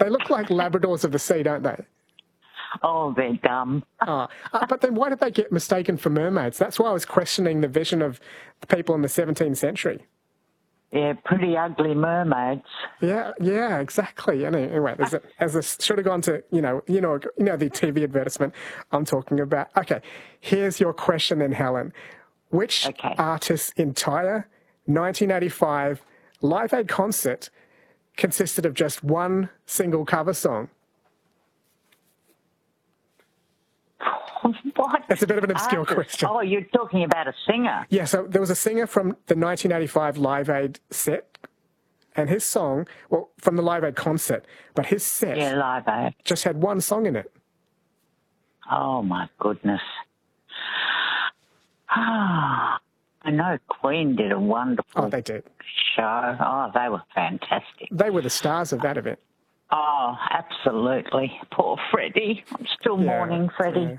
They look like Labradors of the sea, don't they? Oh, they're dumb. But then why did they get mistaken for mermaids? That's why I was questioning the vision of the people in the 17th century. Yeah, pretty ugly mermaids. Yeah, exactly. Anyway, should have gone to the TV advertisement I'm talking about. Okay, here's your question then, Helen. Which artist's entire 1985 Live Aid concert consisted of just one single cover song? What? That's a bit of an obscure question. Oh, you're talking about a singer? Yeah, so there was a singer from the 1985 Live Aid set, and his song, well, from the Live Aid concert, but his set Live Aid just had one song in it. Oh, my goodness. I know Queen did a wonderful they did. show. Oh, they were fantastic. They were the stars of that event. Oh, absolutely. Poor Freddie. I'm still mourning Freddie. Yeah.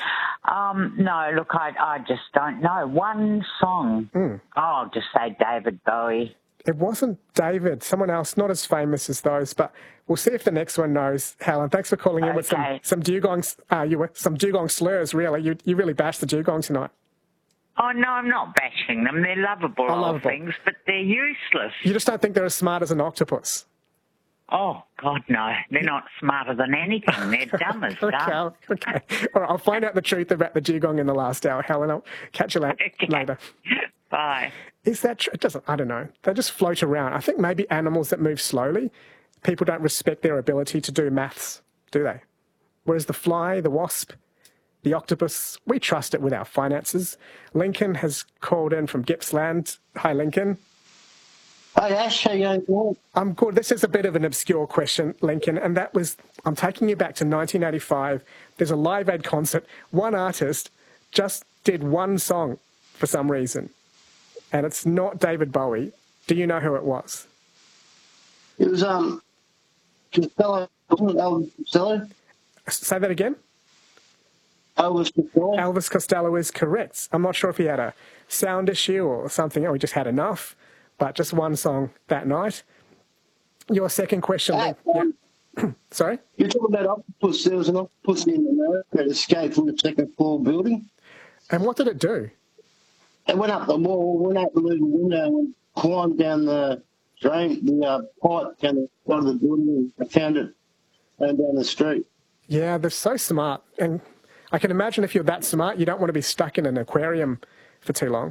No, look, I just don't know. One song. I'll just say David Bowie. It wasn't David. Someone else, not as famous as those, but we'll see if the next one knows. Helen, thanks for calling in with some dugongs. Some dugong slurs, really. You really bashed the dugong tonight. Oh, no, I'm not bashing them. They're lovable things, but they're useless. You just don't think they're as smart as an octopus? Oh, God, no. They're not smarter than anything. They're dumb as dumb. Okay. All right, I'll find out the truth about the dugong in the last hour, Helen. I'll catch you later. Bye. Is that true? I don't know. They just float around. I think maybe animals that move slowly, people don't respect their ability to do maths, do they? Whereas the fly, the wasp, the octopus, we trust it with our finances. Lincoln has called in from Gippsland. Hi, Lincoln. Hi, Ash. How you going? I'm good. This is a bit of an obscure question, Lincoln, and that was, I'm taking you back to 1985. There's a Live Aid concert. One artist just did one song for some reason, and it's not David Bowie. Do you know who it was? It was, Costello. Wasn't it Elvis Costello? Say that again? Elvis Costello. Elvis Costello is correct. I'm not sure if he had a sound issue or something, or he just had enough. But just one song that night. Your second question. Sorry? You're talking about octopus. There was an octopus in America that escaped from the second floor building. And what did it do? It went up the wall, went out the little window and climbed down the drain, the pipe down the side of the building and found it down the street. Yeah, they're so smart. And I can imagine if you're that smart, you don't want to be stuck in an aquarium for too long.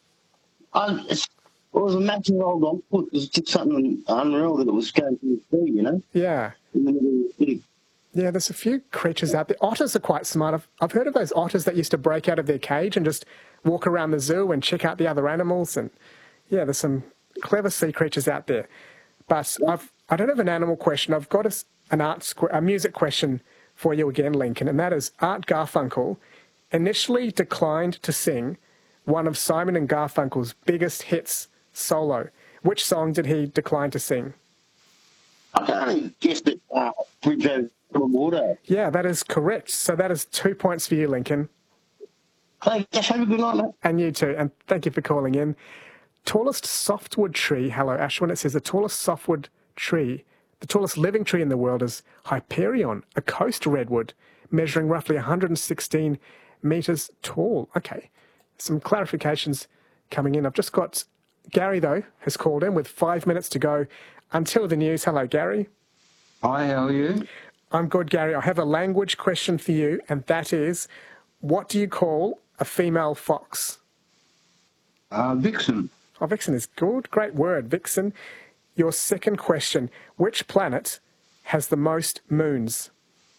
It was a massive old octopus. It was just something unreal that it was going through the sea, you know? Yeah. In the middle of the city. Yeah, there's a few creatures out there. Otters are quite smart. I've heard of those otters that used to break out of their cage and just walk around the zoo and check out the other animals. And, yeah, there's some clever sea creatures out there. But I don't have an animal question. I've got a music question for you again, Lincoln, and that is Art Garfunkel initially declined to sing one of Simon and Garfunkel's biggest hits solo. Which song did he decline to sing? I can only guess that Bridge Over the Water. Yeah, that is correct. So that is 2 points for you, Lincoln. Hey, just have a good night, mate. And you too. And thank you for calling in. Tallest softwood tree. Hello, Ashwin. It says the tallest softwood tree, the tallest living tree in the world is Hyperion, a coast redwood, measuring roughly 116 metres tall. Okay, some clarifications coming in. I've just got Gary, though, has called in with 5 minutes to go until the news. Hello, Gary. Hi, how are you? I'm good, Gary. I have a language question for you, and that is, what do you call a female fox? Vixen. Oh, vixen is good. Great word, vixen. Your second question, which planet has the most moons?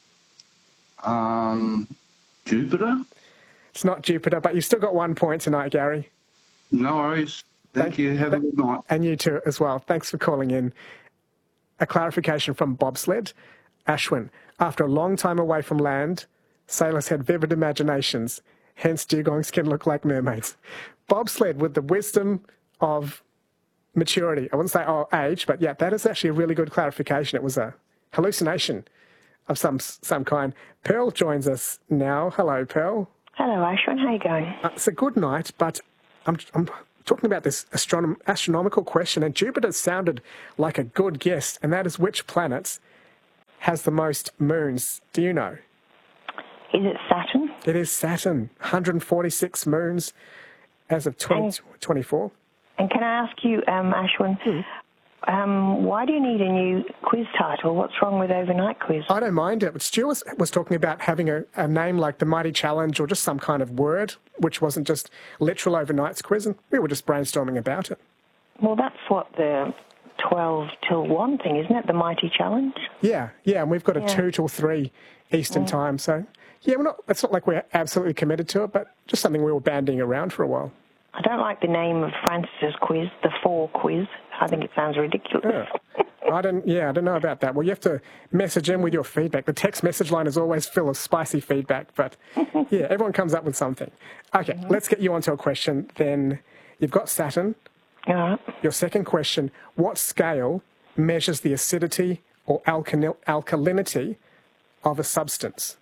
Jupiter? It's not Jupiter, but you've still got 1 point tonight, Gary. No worries. Thank you. Have a good night. And you too as well. Thanks for calling in. A clarification from Bobsled. Ashwin, after a long time away from land, sailors had vivid imaginations. Hence, dugongs can look like mermaids. Bobsled, with the wisdom of maturity. I wouldn't say age, but yeah, that is actually a really good clarification. It was a hallucination of some kind. Pearl joins us now. Hello, Pearl. Hello, Ashwin. How are you going? It's a good night, but I'm talking about this astronomical question, and Jupiter sounded like a good guess, and that is which planets has the most moons? Do you know? Is it Saturn? It is Saturn. 146 moons as of 2024. And can I ask you, Ashwin, why do you need a new quiz title? What's wrong with Overnight Quiz? I don't mind it. But Stuart was talking about having a name like the Mighty Challenge or just some kind of word, which wasn't just literal Overnights Quiz, and we were just brainstorming about it. Well, that's what the 12 till 1 thing, isn't it? The Mighty Challenge? Yeah, and we've got a 2 till 3 Eastern time, so yeah, it's not like we're absolutely committed to it, but just something we were bandying around for a while. I don't like the name of Francis's quiz, the 4 quiz. I think it sounds ridiculous. I don't know about that. Well, you have to message in with your feedback. The text message line is always full of spicy feedback, but yeah, everyone comes up with something. Okay, let's get you onto a question then. You've got Saturn. All right. Your second question, what scale measures the acidity or alkalinity of a substance?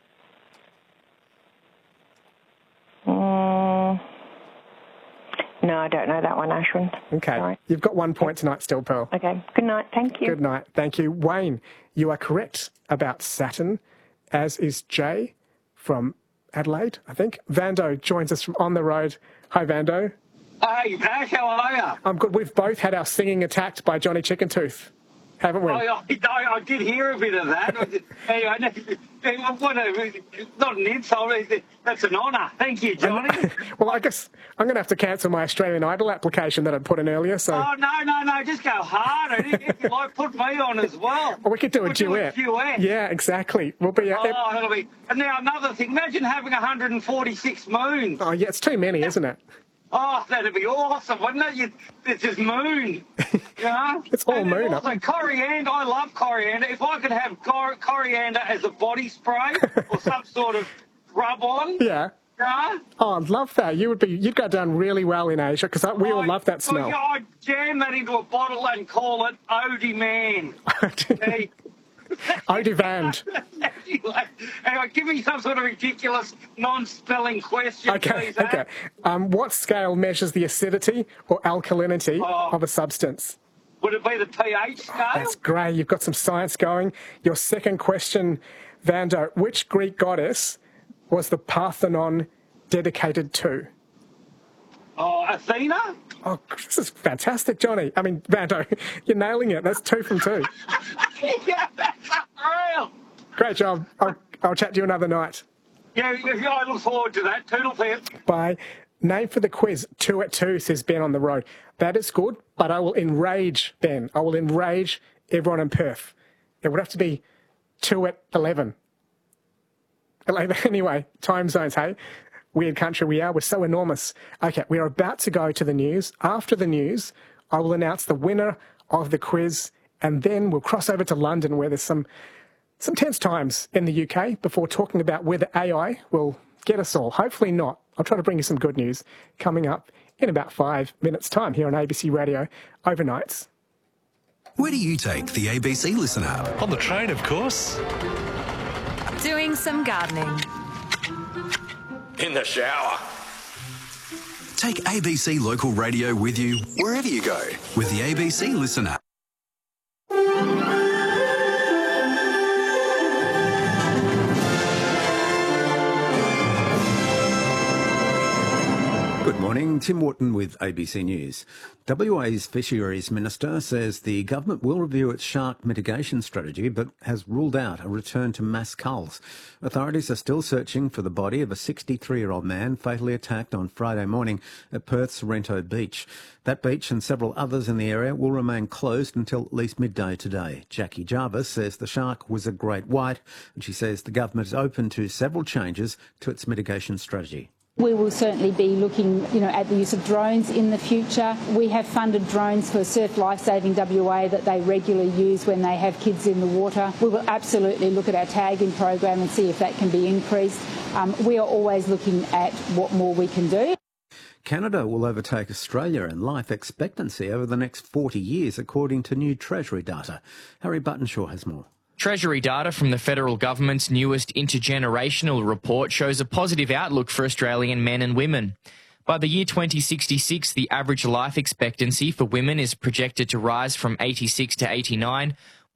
No, I don't know that one, Ashwin. Okay. Sorry. You've got 1 point tonight still, Pearl. Okay. Good night. Thank you. Good night. Thank you. Wayne, you are correct about Saturn, as is Jay from Adelaide, I think. Vando joins us from on the road. Hi, Vando. Hey, Ash, how are you? I'm good. We've both had our singing attacked by Johnny Chickentooth, haven't we? I did hear a bit of that. Not an insult. That's an honour. Thank you, Johnny. Well, I guess I'm going to have to cancel my Australian Idol application that I'd put in earlier. So. Oh, no. Just go harder. If you like, put me on as well. Well, we could do a duet. Yeah, exactly. We'll be. That'll be. And now another thing. Imagine having 146 moons. Oh, yeah, it's too many, isn't it? Oh, that'd be awesome, wouldn't it? It's just moon, you know? It's all moon. Also, coriander, I love coriander. If I could have coriander as a body spray or some sort of rub-on. Yeah. Oh, I'd love that. You'd go down really well in Asia because we all love that smell. I'd jam that into a bottle and call it Odie Man. Odie Vand. Anyway, give me some sort of ridiculous non-spelling question, please. Okay. What scale measures the acidity or alkalinity of a substance? Would it be the pH scale? That's great. You've got some science going. Your second question, Vando. Which Greek goddess was the Parthenon dedicated to? Athena? Oh, this is fantastic, Johnny. I mean, Vando, you're nailing it. That's 2 from 2. Yeah, that's unreal. Great job. I'll chat to you another night. Yeah, I look forward to that. Toodle pip. Bye. Name for the quiz, 2 at 2, says Ben on the road. That is good, but I will enrage Ben. I will enrage everyone in Perth. It would have to be 2 at 11. Anyway, time zones, hey? Weird country we are. We're so enormous. Okay, we are about to go to the news. After the news, I will announce the winner of the quiz, and then we'll cross over to London where there's some tense times in the UK before talking about whether AI will get us all. Hopefully not. I'll try to bring you some good news coming up in about 5 minutes' time here on ABC Radio Overnights. Where do you take the ABC Listen app? On the train, of course. Doing some gardening. In the shower. Take ABC Local Radio with you wherever you go with the ABC Listen app. Good morning, Tim Wharton with ABC News. WA's Fisheries Minister says the government will review its shark mitigation strategy but has ruled out a return to mass culls. Authorities are still searching for the body of a 63-year-old man fatally attacked on Friday morning at Perth's Sorrento Beach. That beach and several others in the area will remain closed until at least midday today. Jackie Jarvis says the shark was a great white, and she says the government is open to several changes to its mitigation strategy. We will certainly be looking, at the use of drones in the future. We have funded drones for Surf Lifesaving WA that they regularly use when they have kids in the water. We will absolutely look at our tagging program and see if that can be increased. We are always looking at what more we can do. Canada will overtake Australia in life expectancy over the next 40 years, according to new Treasury data. Harry Buttonshaw has more. Treasury data from the federal government's newest intergenerational report shows a positive outlook for Australian men and women. By the year 2066, the average life expectancy for women is projected to rise from 86 to 89,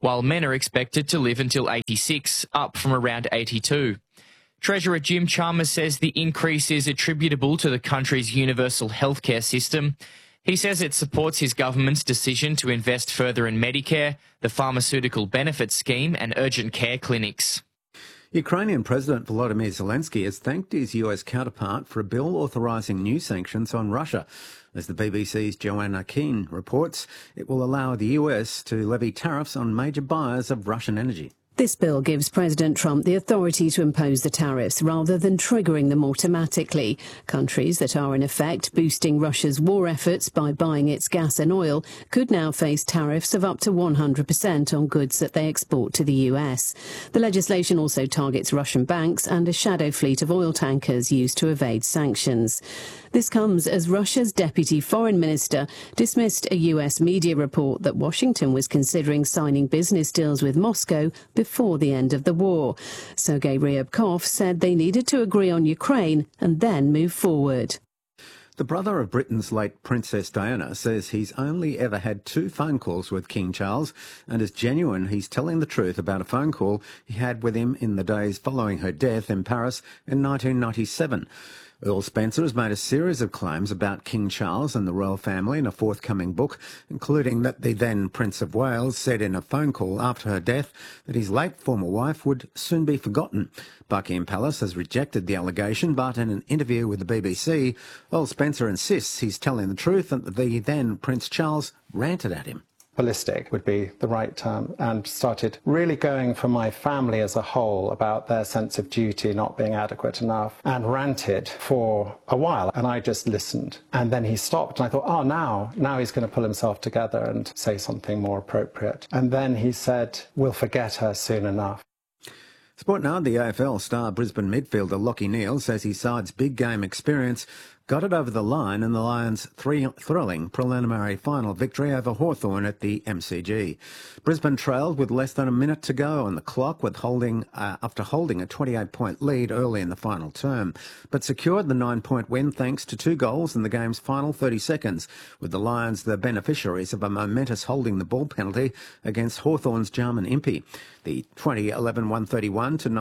while men are expected to live until 86, up from around 82. Treasurer Jim Chalmers says the increase is attributable to the country's universal healthcare system. He says it supports his government's decision to invest further in Medicare, the pharmaceutical benefits scheme and urgent care clinics. Ukrainian President Volodymyr Zelensky has thanked his US counterpart for a bill authorising new sanctions on Russia. As the BBC's Joanna Keane reports, it will allow the US to levy tariffs on major buyers of Russian energy. This bill gives President Trump the authority to impose the tariffs rather than triggering them automatically. Countries that are in effect boosting Russia's war efforts by buying its gas and oil could now face tariffs of up to 100% on goods that they export to the US. The legislation also targets Russian banks and a shadow fleet of oil tankers used to evade sanctions. This comes as Russia's deputy foreign minister dismissed a US media report that Washington was considering signing business deals with Moscow before the end of the war. Sergei Ryabkov said they needed to agree on Ukraine and then move forward. The brother of Britain's late Princess Diana says he's only ever had 2 phone calls with King Charles and is genuine he's telling the truth about a phone call he had with him in the days following her death in Paris in 1997. Earl Spencer has made a series of claims about King Charles and the royal family in a forthcoming book, including that the then Prince of Wales said in a phone call after her death that his late former wife would soon be forgotten. Buckingham Palace has rejected the allegation, but in an interview with the BBC, Earl Spencer insists he's telling the truth and that the then Prince Charles ranted at him. Ballistic would be the right term, and started really going for my family as a whole about their sense of duty not being adequate enough, and ranted for a while, and I just listened. And then he stopped and I thought, oh, now he's going to pull himself together and say something more appropriate. And then he said, we'll forget her soon enough. Sport now, the AFL star Brisbane midfielder Lachie Neale says his side's big game experience got it over the line in the Lions' thrilling preliminary final victory over Hawthorn at the MCG. Brisbane trailed with less than a minute to go on the clock after holding a 28-point lead early in the final term, but secured the 9-point win thanks to 2 goals in the game's final 30 seconds, with the Lions the beneficiaries of a momentous holding the ball penalty against Hawthorn's Jarman Impey. The 2011-131 to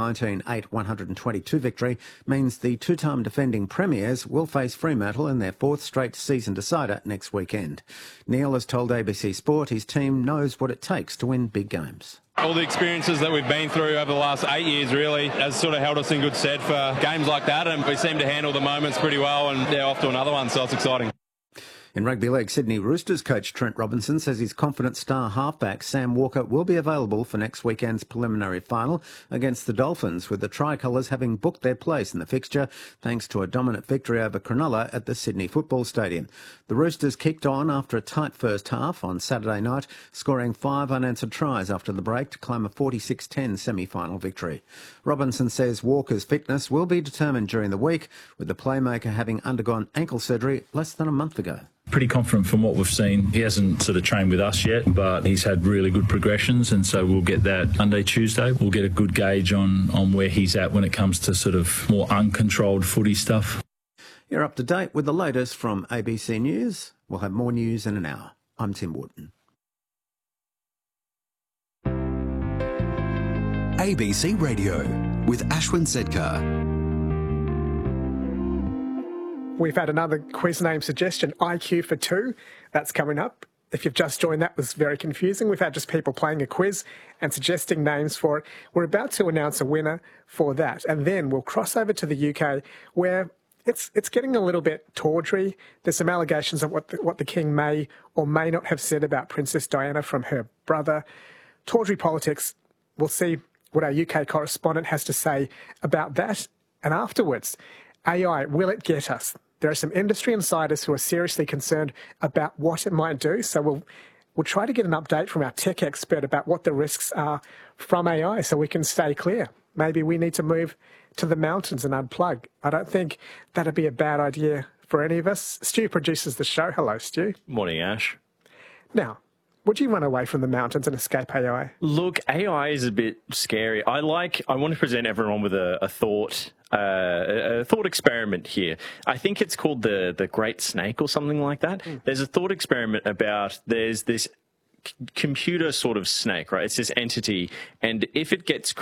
19-8-122 victory means the 2-time defending premiers will face Fremantle in their 4th straight season decider next weekend. Neale has told ABC Sport his team knows what it takes to win big games. All the experiences that we've been through over the last 8 years really has sort of held us in good stead for games like that, and we seem to handle the moments pretty well, and they're off to another one, so it's exciting. In rugby league, Sydney Roosters coach Trent Robinson says his confident star halfback Sam Walker will be available for next weekend's preliminary final against the Dolphins, with the Tricolours having booked their place in the fixture thanks to a dominant victory over Cronulla at the Sydney Football Stadium. The Roosters kicked on after a tight first half on Saturday night, scoring 5 unanswered tries after the break to claim a 46-10 semi-final victory. Robinson says Walker's fitness will be determined during the week, with the playmaker having undergone ankle surgery less than a month ago. Pretty confident from what we've seen. He hasn't sort of trained with us yet, but he's had really good progressions, and so we'll get that Monday, Tuesday. We'll get a good gauge on where he's at when it comes to sort of more uncontrolled footy stuff. You're up to date with the latest from ABC News. We'll have more news in an hour. I'm Tim Wharton. ABC Radio with Ashwin Sedkar. We've had another quiz name suggestion, IQ for 2. That's coming up. If you've just joined, that was very confusing. We've had just people playing a quiz and suggesting names for it. We're about to announce a winner for that. And then we'll cross over to the UK, where it's getting a little bit tawdry. There's some allegations of what the King may or may not have said about Princess Diana from her brother. Tawdry politics. We'll see what our UK correspondent has to say about that. And afterwards, AI, will it get us? There are some industry insiders who are seriously concerned about what it might do. So we'll try to get an update from our tech expert about what the risks are from AI so we can stay clear. Maybe we need to move to the mountains and unplug. I don't think that'd be a bad idea for any of us. Stu produces the show. Hello, Stu. Morning, Ash. Now, would you run away from the mountains and escape AI? Look, AI is a bit scary. I want to present everyone with a thought experiment here. I think it's called the Great Snake or something like that. There's a thought experiment about there's this computer sort of snake, right? It's this entity, and if it gets